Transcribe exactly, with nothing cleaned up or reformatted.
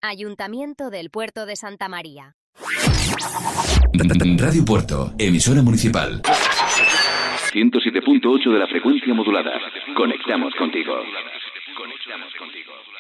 Ayuntamiento del Puerto de Santa María. Radio Puerto, emisora municipal. ciento siete punto ocho de la frecuencia modulada. Conectamos contigo. Conectamos contigo.